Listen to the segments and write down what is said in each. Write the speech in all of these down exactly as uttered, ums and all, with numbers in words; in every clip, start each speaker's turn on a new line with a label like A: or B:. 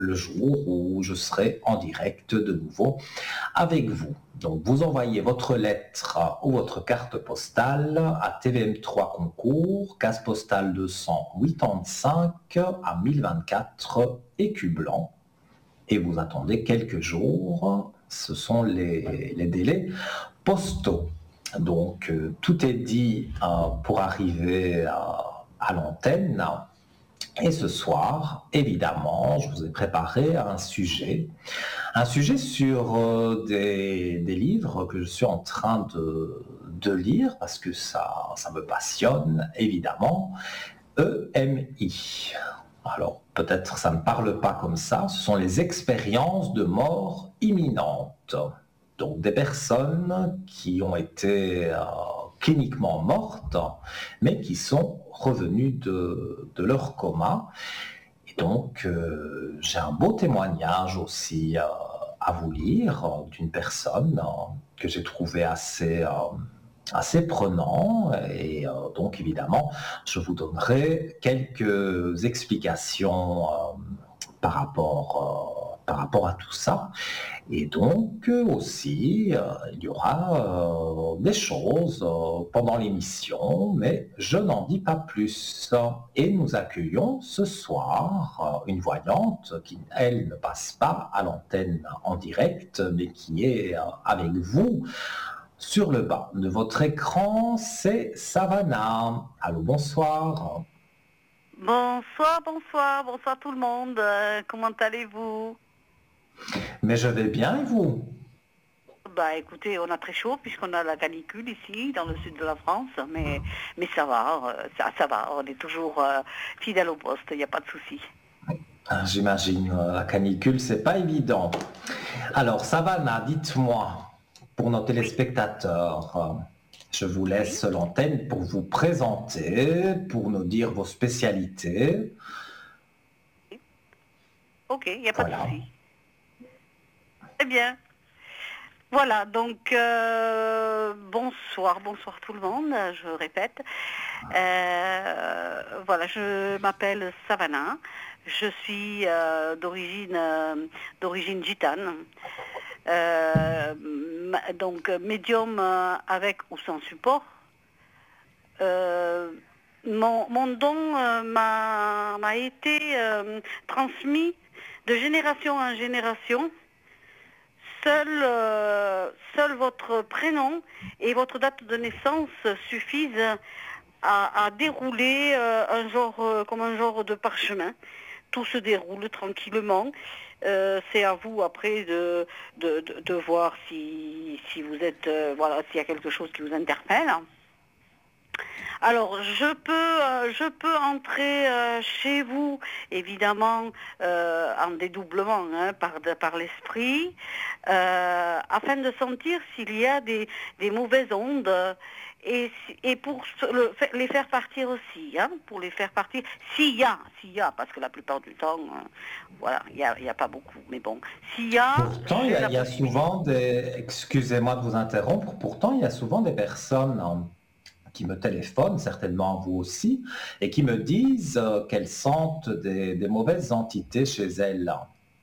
A: le jour où je serai en direct de nouveau avec vous. Donc vous envoyez votre lettre ou votre carte postale à T V M trois Concours, case postale deux cent quatre-vingt-cinq à mille vingt-quatre Écublanc, et vous attendez quelques jours. Ce sont les, les délais postaux. Donc euh, tout est dit euh, pour arriver euh, à l'antenne. Et ce soir, évidemment, je vous ai préparé un sujet, un sujet sur euh, des, des livres que je suis en train de, de lire parce que ça, ça me passionne, évidemment. E M I. Alors, peut-être ça ne parle pas comme ça, ce sont les expériences de mort imminente. Donc, des personnes qui ont été euh, cliniquement mortes, mais qui sont revenues de, de leur coma. Et donc, euh, j'ai un beau témoignage aussi euh, à vous lire euh, d'une personne euh, que j'ai trouvé assez... Euh, assez prenant, et euh, donc évidemment je vous donnerai quelques explications euh, par rapport, euh, par rapport à tout ça, et donc euh, aussi euh, il y aura euh, des choses euh, pendant l'émission, mais je n'en dis pas plus. Et nous accueillons ce soir euh, une voyante qui, elle, ne passe pas à l'antenne en direct, mais qui est euh, avec vous sur le bas de votre écran. C'est Savannah. Allô, bonsoir.
B: Bonsoir, bonsoir, bonsoir tout le monde. Euh, comment allez-vous?
A: Mais je vais bien, et vous?
B: Bah écoutez, on a très chaud puisqu'on a la canicule ici, dans le sud de la France, mais, mais ça va, euh, ça, ça va, on est toujours euh, fidèle au poste, il n'y a pas de souci.
A: Ah, j'imagine, euh, la canicule, c'est pas évident. Alors, Savannah, dites-moi, pour nos
B: Oui,
A: téléspectateurs, euh, je vous
B: oui,
A: laisse l'antenne pour vous présenter, pour nous dire vos spécialités.
B: oui. Ok, il n'y a pas de
A: Voilà.
B: souci. Très bien. Voilà, donc euh, bonsoir, bonsoir tout le monde, je répète. Euh, voilà, je m'appelle Savannah, je suis euh, d'origine euh, d'origine gitane, Euh, ma- donc médium euh, avec ou sans support. Euh, mon, mon don euh, m'a m'a été euh, transmis de génération en génération. Seul, euh, seul votre prénom et votre date de naissance suffisent à, à dérouler euh, un genre, euh, comme un genre de parchemin. Tout se déroule tranquillement. Euh, c'est à vous après de, de, de, de voir si, si vous êtes, euh, voilà, s'il y a quelque chose qui vous interpelle. Alors, je peux, euh, je peux entrer euh, chez vous, évidemment, euh, en dédoublement hein, par, de- par l'esprit, euh, afin de sentir s'il y a des, des mauvaises ondes euh, et, si- et pour se- le- fa- les faire partir aussi, hein, pour les faire partir, s'il y a, s'il y a, parce que la plupart du temps, euh, voilà, il n'y a, il y a pas beaucoup, mais bon, s'il y a,
A: Pourtant, il y
B: j'ai
A: a,
B: la
A: il y a
B: possibilité.
A: souvent des... Excusez-moi de vous interrompre, pourtant, il y a souvent des personnes hein, qui me téléphonent, certainement vous aussi, et qui me disent euh, qu'elles sentent des, des mauvaises entités chez elles.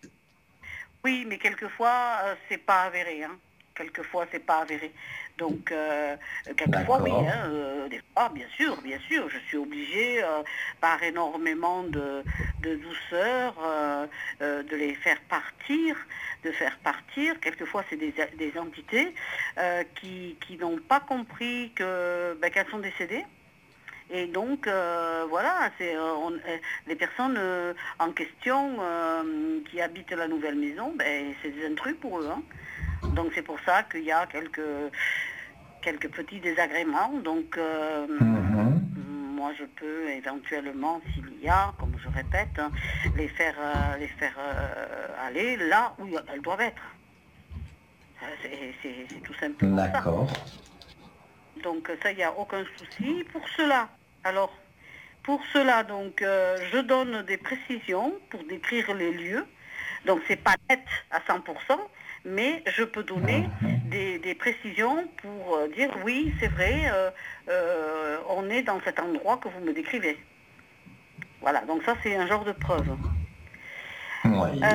B: Oui, mais quelquefois, euh, c'est pas avéré, hein. Quelquefois, c'est pas avéré. Donc, euh, quelquefois, oui,
A: D'accord.
B: hein, euh, des fois, bien sûr, bien sûr, je suis obligée, euh, par énormément de, de douceur, euh, euh, de les faire partir, de faire partir. Quelquefois, c'est des, des entités euh, qui, qui n'ont pas compris que, ben, qu'elles sont décédées. Et donc, euh, voilà, c'est, euh, on- euh, les personnes euh, en question euh, qui habitent la nouvelle maison, ben, c'est des intrus pour eux, hein. Donc c'est pour ça qu'il y a quelques, quelques petits désagréments. Donc, euh,
A: Mhm.
B: moi, je peux éventuellement, s'il y a, comme je répète, hein, les faire, euh, les faire euh, aller là où elles doivent être. Euh, C'est c'est- c'est tout simplement ça.
A: D'accord.
B: Donc ça, il n'y a aucun souci. Pour cela, alors, pour cela, donc, euh, je donne des précisions pour décrire les lieux. Donc, c'est pas net à cent pour cent, mais je peux donner
A: Mhm.
B: des, des précisions pour euh, dire oui, c'est vrai, euh, euh, on est dans cet endroit que vous me décrivez. Voilà, donc ça, c'est un genre de preuve.
A: Oui.
B: Euh,